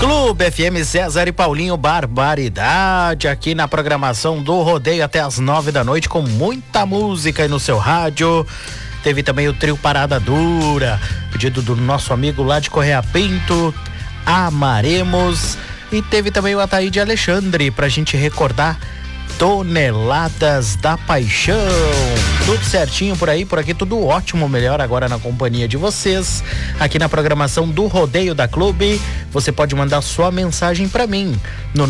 Clube FM César e Paulinho, barbaridade aqui na programação do Rodeio até as 9 da noite com muita música aí no seu rádio. Teve também o trio Parada Dura, pedido do nosso amigo lá de Correia Pinto, Amaremos, e teve também o Ataíde Alexandre pra gente recordar Toneladas da Paixão. Tudo certinho por aí, por aqui tudo ótimo, melhor agora na companhia de vocês, aqui na programação do Rodeio da Clube. Você pode mandar sua mensagem pra mim no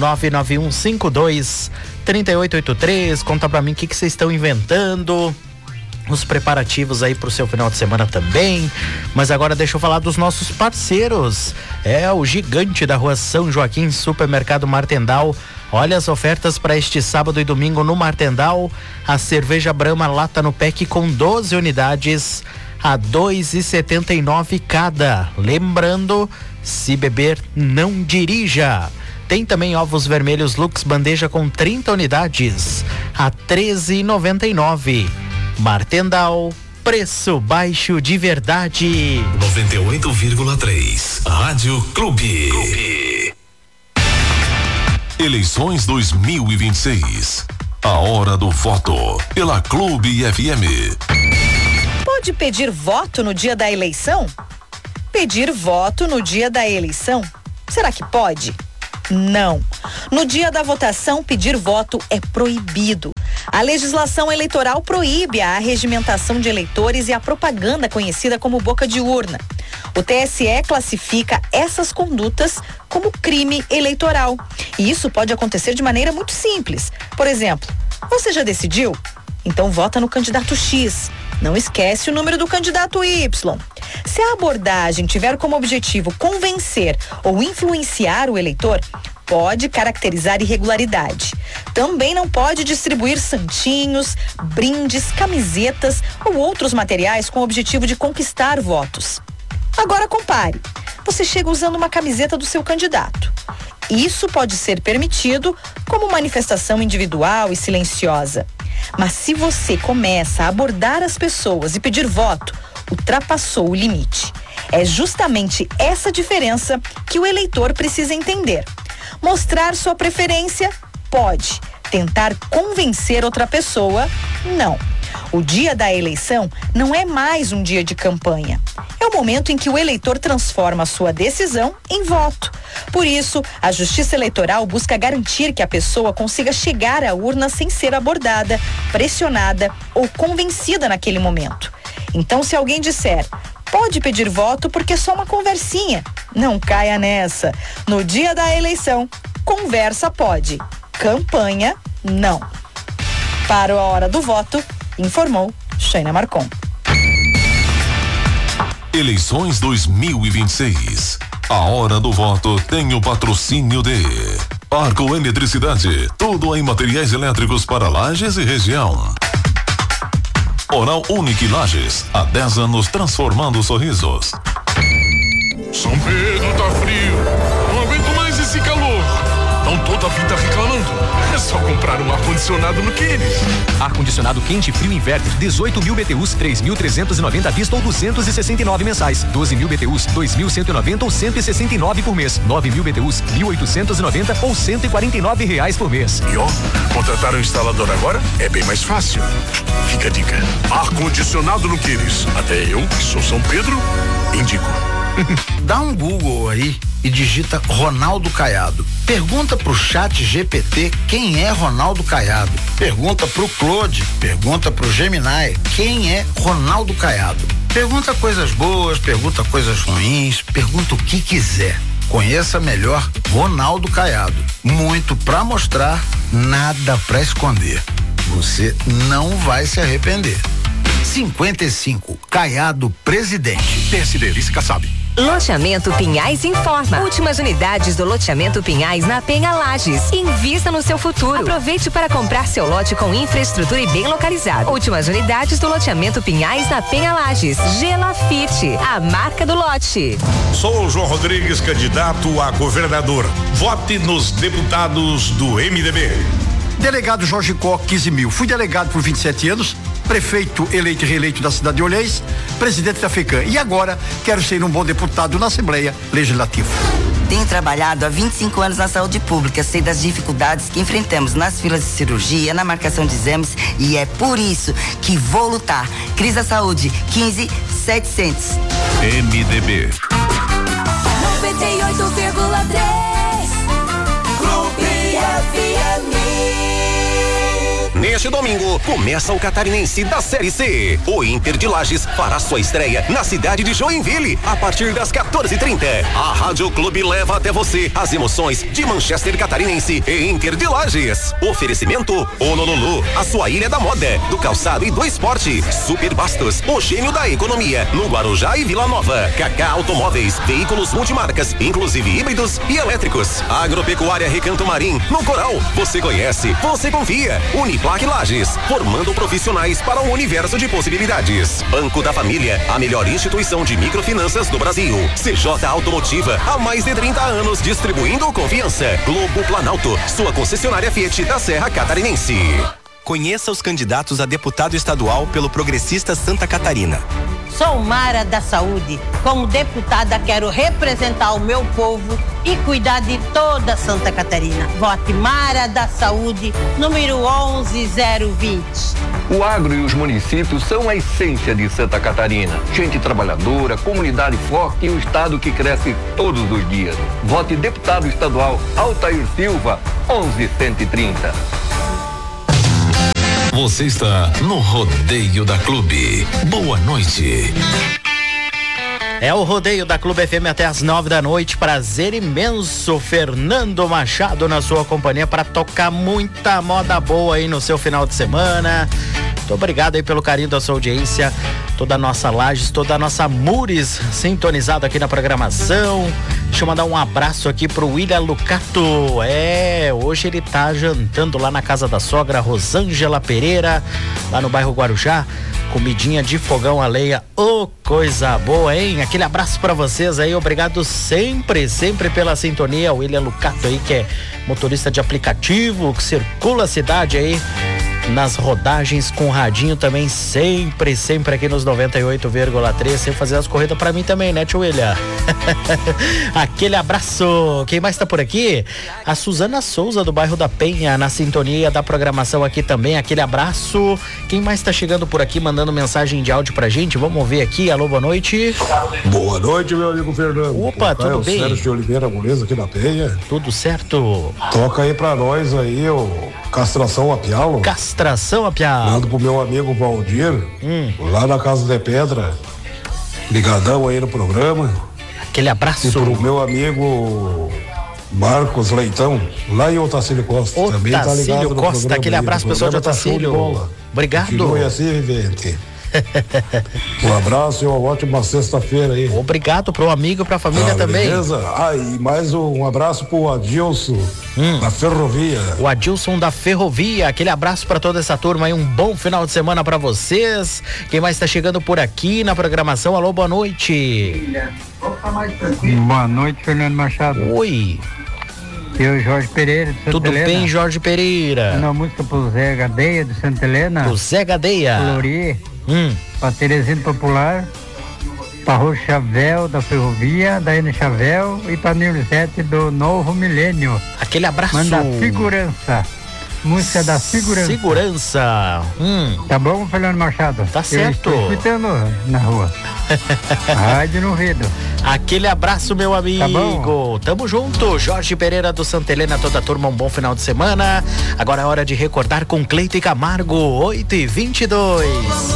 99152-3883, conta pra mim o que vocês estão inventando, os preparativos aí pro seu final de semana também. Mas agora deixa eu falar dos nossos parceiros. É o gigante da Rua São Joaquim, Supermercado Martendal. Olha as ofertas para este sábado e domingo no Martendal. A cerveja Brahma lata no pack com 12 unidades a R$ 2,79 cada. Lembrando, se beber, não dirija. Tem também ovos vermelhos Lux bandeja com 30 unidades a R$ 13,99. Martendal, preço baixo de verdade. 98,3 Rádio Clube. Eleições 2026. A hora do voto pela Clube FM. Pode pedir voto no dia da eleição? Pedir voto no dia da eleição? Será que pode? Não. No dia da votação, pedir voto é proibido. A legislação eleitoral proíbe a arregimentação de eleitores e a propaganda conhecida como boca de urna. O TSE classifica essas condutas como crime eleitoral. E isso pode acontecer de maneira muito simples. Por exemplo, você já decidiu? Então vota no candidato X. Não esquece o número do candidato Y. Se a abordagem tiver como objetivo convencer ou influenciar o eleitor, pode caracterizar irregularidade. Também não pode distribuir santinhos, brindes, camisetas ou outros materiais com o objetivo de conquistar votos. Agora compare. Você chega usando uma camiseta do seu candidato. Isso pode ser permitido como manifestação individual e silenciosa. Mas se você começa a abordar as pessoas e pedir voto, ultrapassou o limite. É justamente essa diferença que o eleitor precisa entender. Mostrar sua preferência? Pode. Tentar convencer outra pessoa? Não. O dia da eleição não é mais um dia de campanha. É o momento em que o eleitor transforma sua decisão em voto. Por isso, a Justiça Eleitoral busca garantir que a pessoa consiga chegar à urna sem ser abordada, pressionada ou convencida naquele momento. Então, se alguém disser, pode pedir voto porque é só uma conversinha, não caia nessa. No dia da eleição, conversa pode, campanha não. Para a hora do voto, informou Sheina Marcon. Eleições 2026. A hora do voto tem o patrocínio de Arco Eletricidade, tudo em materiais elétricos para Lages e região. Oral Unique Lages, há 10 anos transformando sorrisos. São Pedro tá frio, não aguento mais esse calor. Não toda a vida reclamando. É só comprar um ar-condicionado no Queires. Ar-condicionado quente e frio inverter, 18.000 BTUs, 3.390 à vista ou 269 mensais. 12.000 BTUs, 2.190 ou 169 por mês. 9.000 BTUs, 1.890 ou R$149 por mês. E ó, contratar um instalador agora é bem mais fácil. Fica a dica. Ar-condicionado no Queires. Até eu, que sou São Pedro, indico. Dá um Google aí e digita Ronaldo Caiado. Pergunta pro Chat GPT quem é Ronaldo Caiado. Pergunta pro Claude, pergunta pro Gemini quem é Ronaldo Caiado. Pergunta coisas boas, pergunta coisas ruins, pergunta o que quiser. Conheça melhor Ronaldo Caiado. Muito pra mostrar, nada pra esconder. Você não vai se arrepender. 55, Caiado Presidente. PSD, vice-caçabe. Loteamento Pinhais informa. Últimas unidades do Loteamento Pinhais na Penha Lages. Invista no seu futuro. Aproveite para comprar seu lote com infraestrutura e bem localizado. Últimas unidades do Loteamento Pinhais na Penha Lages. Gelafite, a marca do lote. Sou o João Rodrigues, candidato a governador. Vote nos deputados do MDB. Delegado Jorge Koch, 15 mil. Fui delegado por 27 anos, prefeito eleito e reeleito da cidade de Olhês, presidente da FECAM. E agora quero ser um bom deputado na Assembleia Legislativa. Tenho trabalhado há 25 anos na saúde pública, sei das dificuldades que enfrentamos nas filas de cirurgia, na marcação de exames, e é por isso que vou lutar. Cris da Saúde, 15700. MDB 98,3 Clube FM. Neste domingo, começa o Catarinense da Série C. O Inter de Lages fará sua estreia na cidade de Joinville, a partir das 14h30. A Rádio Clube leva até você as emoções de Manchester Catarinense e Inter de Lages. Oferecimento Honolulu, a sua ilha da moda, do calçado e do esporte. Super Bastos, o gênio da economia, no Guarujá e Vila Nova. Cacá Automóveis, veículos multimarcas, inclusive híbridos e elétricos. Agropecuária Recanto Marim, no Coral. Você conhece, você confia. Uniplac Lages, formando profissionais para um universo de possibilidades. Banco da Família, a melhor instituição de microfinanças do Brasil. CJ Automotiva, há mais de 30 anos distribuindo confiança. Globo Planalto, sua concessionária Fiat da Serra Catarinense. Conheça os candidatos a deputado estadual pelo Progressista Santa Catarina. Sou Mara da Saúde. Como deputada, quero representar o meu povo e cuidar de toda Santa Catarina. Vote Mara da Saúde, número 11020. O agro e os municípios são a essência de Santa Catarina. Gente trabalhadora, comunidade forte e um estado que cresce todos os dias. Vote deputado estadual Altair Silva, 11130. Você está no Rodeio da Clube. Boa noite. É o Rodeio da Clube FM até as 9 da noite. Prazer imenso, Fernando Machado na sua companhia para tocar muita moda boa aí no seu final de semana. Muito obrigado aí pelo carinho da sua audiência. Toda a nossa Lages, toda a nossa Mures sintonizado aqui na programação. Deixa eu mandar um abraço aqui pro William Lucato. Hoje ele tá jantando lá na casa da sogra Rosângela Pereira, lá no bairro Guarujá. Comidinha de fogão a lenha. Coisa boa, hein? Aquele abraço pra vocês aí. Obrigado sempre pela sintonia. O William Lucato aí, que é motorista de aplicativo, que circula a cidade aí nas rodagens com radinho também, sempre aqui nos 98,3, sempre fazer as corridas pra mim também, né, tio William? Aquele abraço. Quem mais tá por aqui? A Suzana Souza do bairro da Penha, na sintonia da programação aqui também, aquele abraço. Quem mais tá chegando por aqui, mandando mensagem de áudio pra gente? Vamos ver aqui. Alô, boa noite. Boa noite, meu amigo Fernando. Opa, tudo bem? Sérgio de Oliveira, beleza, aqui da Penha. Tudo certo. Toca aí pra nós aí, o Castração a Pialo. Castração a Pialo. Mando pro meu amigo Valdir, lá na Casa de Pedra. Ligadão aí no programa. Aquele abraço. E pro meu amigo Marcos Leitão, lá em Otacílio Costa. Também tá ligado no Costa, programa aquele aí. abraço, pessoal de Otacílio. Obrigado. Continue assim, vivente. Um abraço e uma ótima sexta-feira aí. Obrigado pro amigo e pra família também. Beleza? E mais um abraço pro Adilson da Ferrovia. O Adilson da Ferrovia, aquele abraço pra toda essa turma aí, um bom final de semana pra vocês. Quem mais tá chegando por aqui na programação? Alô, boa noite. Boa noite, Fernando Machado. Oi. Eu, Jorge Pereira, de Santa Tudo Helena. bem, Jorge Pereira? Uma música pro Zé Gadeia, de Santa Helena. O Zé Gadeia. Flori. Pra Terezinha Popular. Pra Rô Chavel, da Ferrovia, da Ana Chavel e pra Nilzete, do Novo Milênio. Aquele abraço. Manda Segurança. Música da Segurança. Segurança. Tá bom, Fernando Machado? Tá certo. Eu estou escutando na rua. Rádio no ouvido. Aquele abraço, meu amigo. Tá bom. Tamo junto. Jorge Pereira do Santa Helena, toda a turma, um bom final de semana. Agora é hora de recordar com Cleito e Camargo, 8h22.